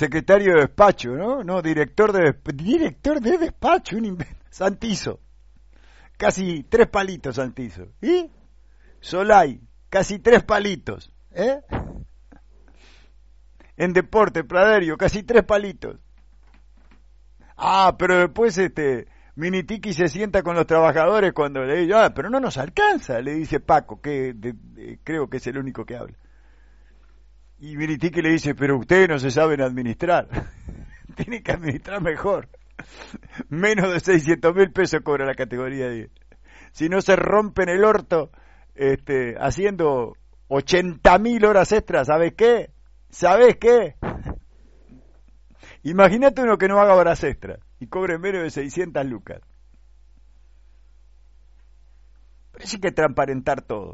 Secretario de despacho, ¿no? No, director de despacho, Santizo. Casi 3 palitos Santizo. ¿Y? Solay, casi 3 palitos. En deporte, Praderio, casi 3 palitos. Ah, pero después Minitiki se sienta con los trabajadores cuando le dice, pero no nos alcanza, le dice Paco, que creo que es el único que habla. Y Minitiki le dice, pero ustedes no se saben administrar. Tienen que administrar mejor. Menos de 600.000 pesos cobra la categoría 10. Si no se rompen el orto haciendo 80.000 horas extras, ¿sabes qué? ¿Sabes qué? Imagínate uno que no haga horas extras y cobre menos de 600 lucas. Pero sí hay que transparentar todo.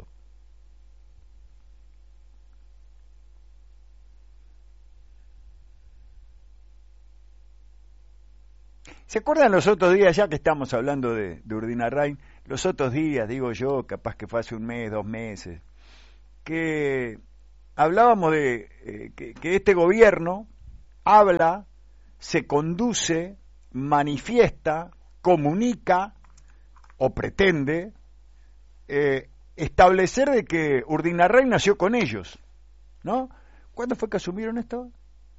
¿Se acuerdan los otros días, ya que estamos hablando de Urdinarrain, los otros días, digo yo, capaz que fue hace un mes, 2 meses, que hablábamos de que este gobierno habla, se conduce, manifiesta, comunica o pretende establecer de que Urdinarrain nació con ellos, ¿no? ¿Cuándo fue que asumieron esto?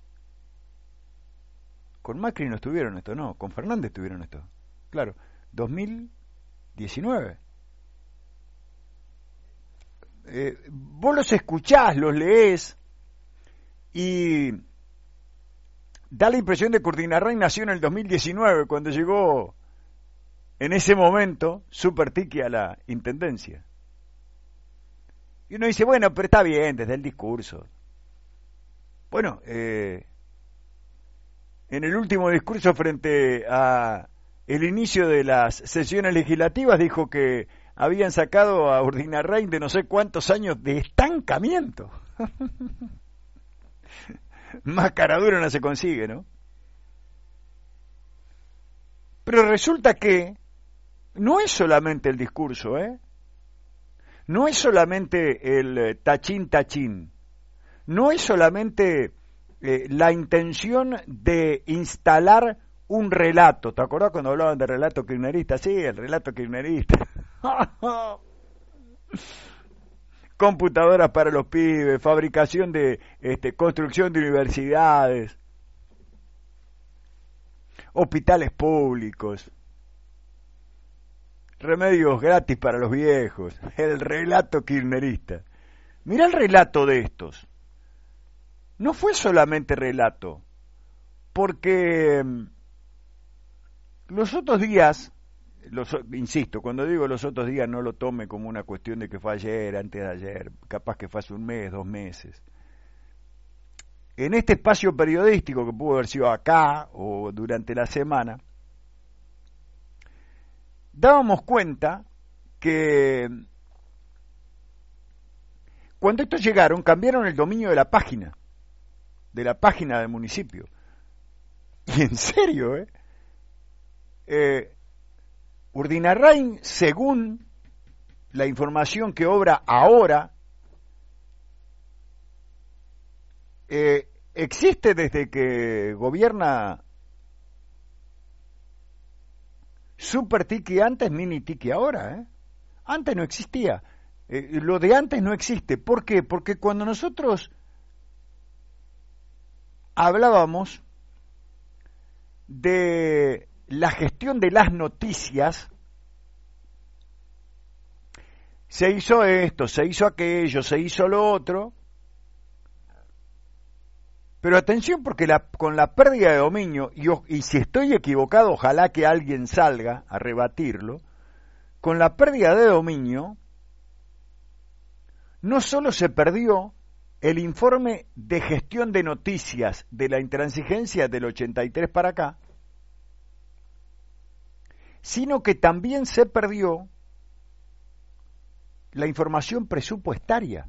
Con Macri no estuvieron esto, no, con Fernández estuvieron esto. Claro, 2019. Vos los escuchás, los leés y da la impresión de que Urdinarrain nació en el 2019, cuando llegó en ese momento Super Tiki a la intendencia. Y uno dice, bueno, pero está bien, desde el discurso. Bueno, en el último discurso frente a el inicio de las sesiones legislativas dijo que habían sacado a Urdinarrain de no sé cuántos años de estancamiento. Más caradura no se consigue, ¿no? Pero resulta que no es solamente el discurso, no es solamente el tachín, no es solamente la intención de instalar un relato. ¿Te acordás cuando hablaban de relato kirchnerista? Sí, el relato kirchnerista. Computadoras para los pibes, fabricación de construcción de universidades, hospitales públicos, remedios gratis para los viejos, el relato kirchnerista. Mirá el relato de estos. No fue solamente relato, porque los otros días, insisto, cuando digo los otros días no lo tome como una cuestión de que fue ayer, antes de ayer, capaz que fue hace un mes, 2 meses. En este espacio periodístico, que pudo haber sido acá o durante la semana, dábamos cuenta que cuando estos llegaron cambiaron el dominio de la página del municipio. Y en serio, Urdinarrain, según la información que obra ahora, existe desde que gobierna Super Tiki antes, Mini Tiki ahora, Antes no existía. Lo de antes no existe. ¿Por qué? Porque cuando nosotros hablábamos de la gestión de las noticias, se hizo esto, se hizo aquello, se hizo lo otro, pero atención, porque con la pérdida de dominio, y si estoy equivocado, ojalá que alguien salga a rebatirlo, con la pérdida de dominio, no solo se perdió el informe de gestión de noticias de la intransigencia del 83 para acá, sino que también se perdió la información presupuestaria.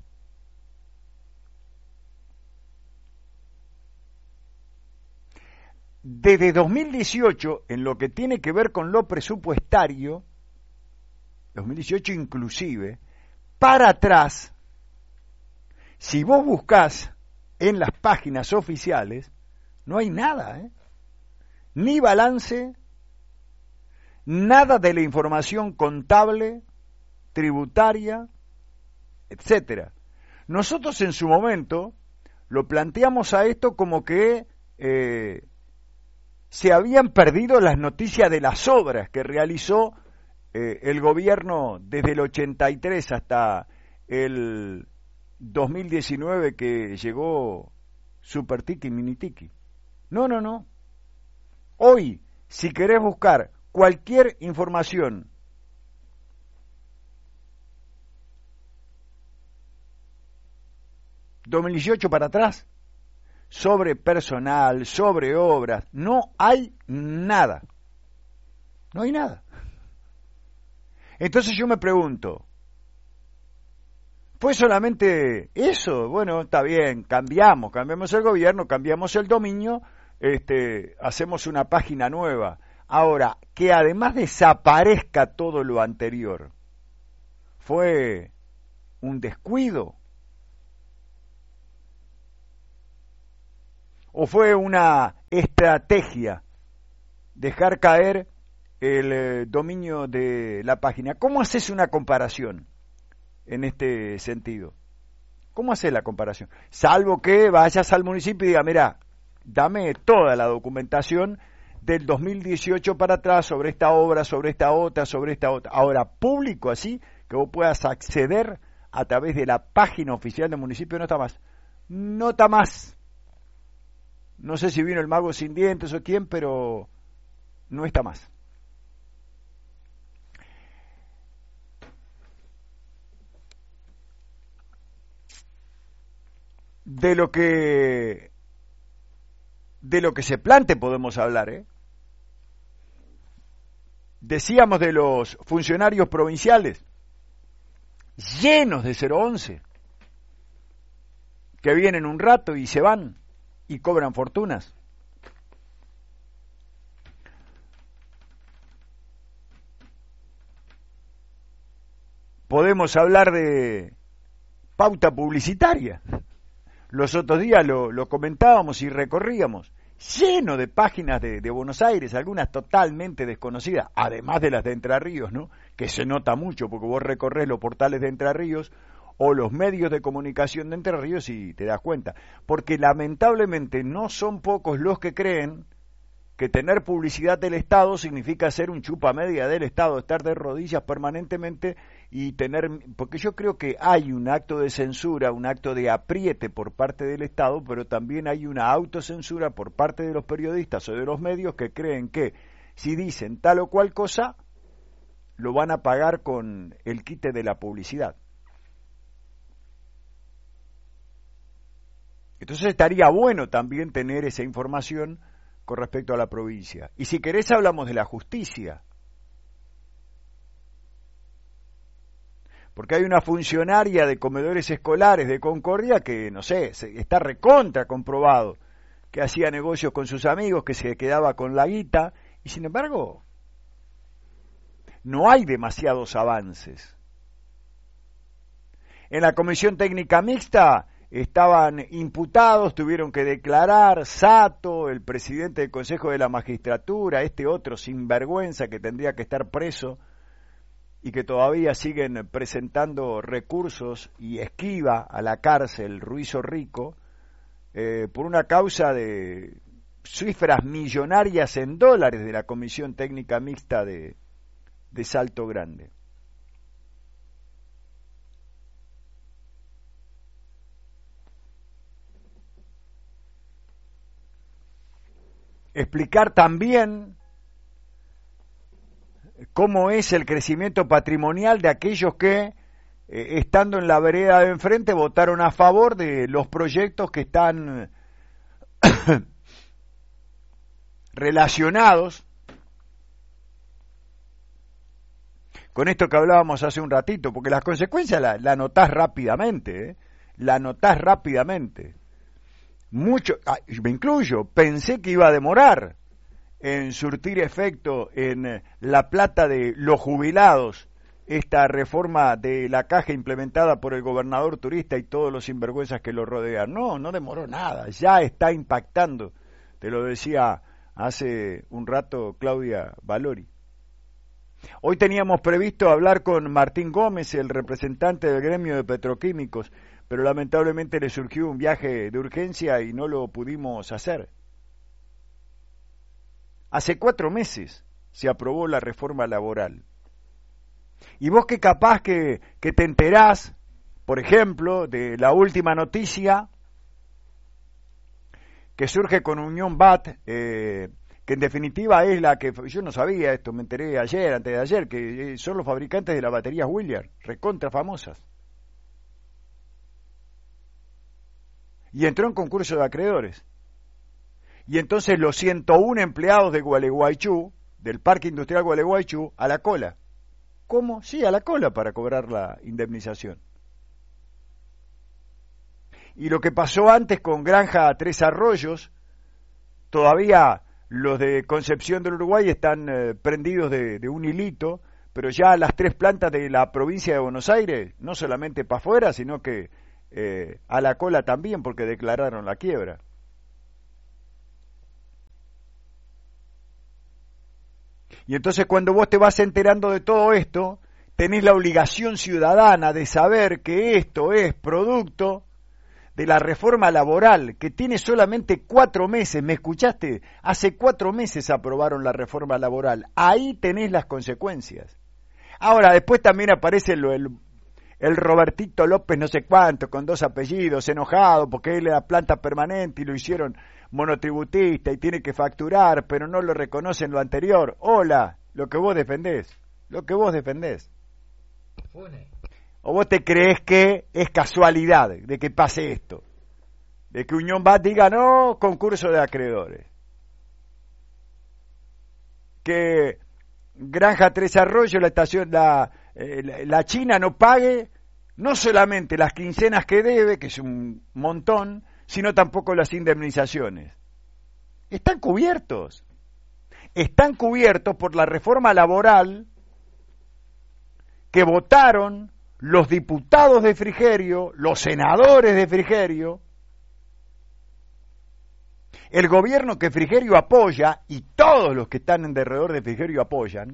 Desde 2018, en lo que tiene que ver con lo presupuestario, 2018 inclusive, para atrás, si vos buscás en las páginas oficiales, No hay nada, ni balance, nada de la información contable, tributaria, etcétera. Nosotros en su momento lo planteamos a esto como que se habían perdido las noticias de las obras que realizó el gobierno desde el 83 hasta el 2019 que llegó Super Tiki, Mini Tiki. No. Hoy, si querés buscar cualquier información ...2018 para atrás... sobre personal, sobre obras, no hay nada. No hay nada. Entonces yo me pregunto, ¿fue solamente eso? Bueno, está bien, cambiamos el gobierno, cambiamos el dominio, hacemos una página nueva. Ahora, que además desaparezca todo lo anterior, ¿fue un descuido? ¿O fue una estrategia dejar caer el dominio de la página? ¿Cómo haces una comparación en este sentido? ¿Cómo haces la comparación? Salvo que vayas al municipio y digas, mira, dame toda la documentación del 2018 para atrás sobre esta obra, sobre esta otra, sobre esta otra. Ahora, público así, que vos puedas acceder a través de la página oficial del municipio, no está más. No está más. No sé si vino el mago sin dientes o quién, pero no está más. De lo que se plante podemos hablar, Decíamos de los funcionarios provinciales, llenos de 011, que vienen un rato y se van. Y cobran fortunas. Podemos hablar de pauta publicitaria. Los otros días lo comentábamos y recorríamos. Lleno de páginas de Buenos Aires, algunas totalmente desconocidas, además de las de Entre Ríos, ¿no? Que se nota mucho porque vos recorres los portales de Entre Ríos o los medios de comunicación de Entre Ríos y te das cuenta. Porque lamentablemente no son pocos los que creen que tener publicidad del Estado significa ser un chupa media del Estado, estar de rodillas permanentemente y tener... Porque yo creo que hay un acto de censura, un acto de apriete por parte del Estado, pero también hay una autocensura por parte de los periodistas o de los medios que creen que si dicen tal o cual cosa, lo van a pagar con el quite de la publicidad. Entonces estaría bueno también tener esa información con respecto a la provincia. Y si querés hablamos de la justicia. Porque hay una funcionaria de comedores escolares de Concordia que, no sé, está recontra comprobado, que hacía negocios con sus amigos, que se quedaba con la guita, y sin embargo, no hay demasiados avances. En la Comisión Técnica Mixta estaban imputados, tuvieron que declarar Sato, el presidente del Consejo de la Magistratura, este otro sinvergüenza que tendría que estar preso y que todavía siguen presentando recursos y esquiva a la cárcel Ruizo Rico por una causa de cifras millonarias en dólares de la Comisión Técnica Mixta de Salto Grande. Explicar también cómo es el crecimiento patrimonial de aquellos que, estando en la vereda de enfrente, votaron a favor de los proyectos que están relacionados con esto que hablábamos hace un ratito, porque las consecuencias la notás rápidamente, la notás rápidamente. Mucho, me incluyo, pensé que iba a demorar en surtir efecto en la plata de los jubilados esta reforma de la caja implementada por el gobernador turista y todos los sinvergüenzas que lo rodean. No demoró nada, ya está impactando Te lo decía hace un rato Claudia Valori. Hoy teníamos previsto hablar con Martín Gómez, el representante del gremio de petroquímicos, pero lamentablemente le surgió un viaje de urgencia y no lo pudimos hacer. Hace 4 meses se aprobó la reforma laboral. Y vos que capaz que te enterás, por ejemplo, de la última noticia que surge con Unión BAT, que en definitiva es la que, yo no sabía esto, me enteré ayer, antes de ayer, que son los fabricantes de las baterías Williams, recontra famosas. Y entró en concurso de acreedores. Y entonces los 101 empleados de Gualeguaychú, del Parque Industrial Gualeguaychú, a la cola. ¿Cómo? Sí, a la cola para cobrar la indemnización. Y lo que pasó antes con Granja Tres Arroyos, todavía los de Concepción del Uruguay están prendidos de un hilito, pero ya las 3 plantas de la provincia de Buenos Aires, no solamente para afuera, sino que a la cola también, porque declararon la quiebra. Y entonces cuando vos te vas enterando de todo esto, tenés la obligación ciudadana de saber que esto es producto de la reforma laboral, que tiene solamente 4 meses, ¿me escuchaste? Hace 4 meses aprobaron la reforma laboral, ahí tenés las consecuencias. Ahora, después también aparece el Robertito López no sé cuánto, con 2 apellidos, enojado, porque él era planta permanente y lo hicieron monotributista y tiene que facturar, pero no lo reconocen lo anterior. Hola, lo que vos defendés. ¿O vos te crees que es casualidad de que pase esto? De que Unión BAT diga no, concurso de acreedores. Que Granja Tres Arroyos, la China no pague no solamente las quincenas que debe, que es un montón, sino tampoco las indemnizaciones. Están cubiertos por la reforma laboral que votaron los diputados de Frigerio, los senadores de Frigerio, el gobierno que Frigerio apoya y todos los que están en derredor de Frigerio apoyan.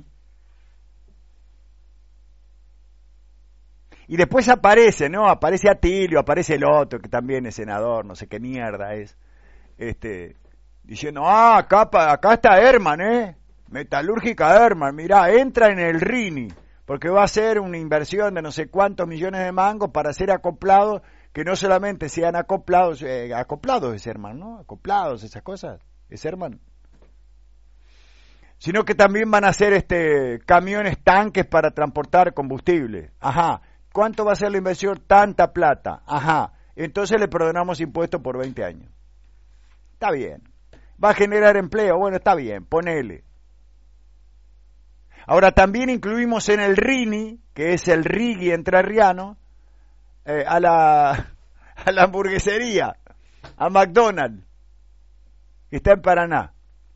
Y después aparece, ¿no? Aparece Atilio, aparece el otro que también es senador, no sé qué mierda es, diciendo, acá está Herman, Metalúrgica Herman, mirá, entra en el Rini, porque va a ser una inversión de no sé cuántos millones de mangos para ser acoplados, que no solamente sean acoplados es Herman, ¿no? Acoplados, esas cosas, es Herman. Sino que también van a ser camiones tanques para transportar combustible. Ajá. ¿Cuánto va a ser la inversión? Tanta plata. Ajá. Entonces le perdonamos impuestos por 20 años. Está bien. ¿Va a generar empleo? Bueno, está bien, ponele. Ahora también incluimos en el Rini, que es el Rigui entrerriano, a la hamburguesería, a McDonald's, que está en Paraná.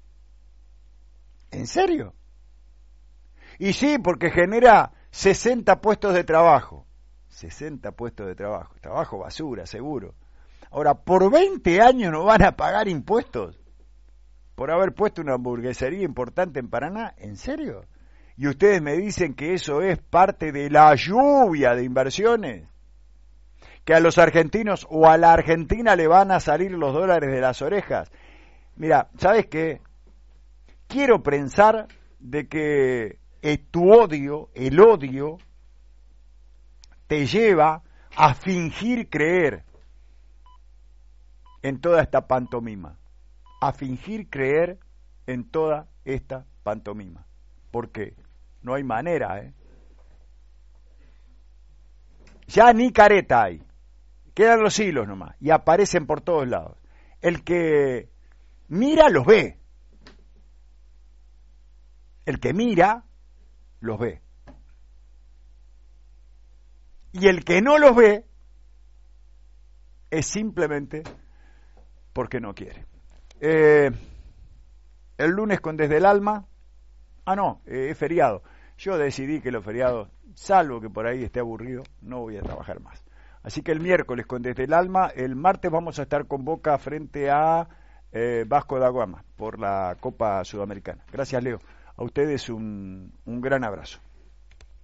¿En serio? Y sí, porque genera 60 puestos de trabajo. 60 puestos de trabajo. Trabajo basura, seguro. Ahora, ¿por 20 años no van a pagar impuestos? ¿Por haber puesto una hamburguesería importante en Paraná? ¿En serio? Y ustedes me dicen que eso es parte de la lluvia de inversiones. Que a los argentinos o a la Argentina le van a salir los dólares de las orejas. Mira, ¿sabes qué? Quiero pensar de que tu odio, el odio, te lleva a fingir creer en toda esta pantomima. A fingir creer en toda esta pantomima. Porque no hay manera, Ya ni careta hay. Quedan los hilos nomás. Y aparecen por todos lados. El que mira los ve. El que mira los ve. Y el que no los ve es simplemente porque no quiere. El lunes con Desde el Alma. Es feriado. Yo decidí que los feriados, salvo que por ahí esté aburrido, no voy a trabajar más. Así que el miércoles con Desde el Alma, el martes vamos a estar con Boca frente a Vasco da Gama por la Copa Sudamericana. Gracias, Leo. A ustedes un gran abrazo.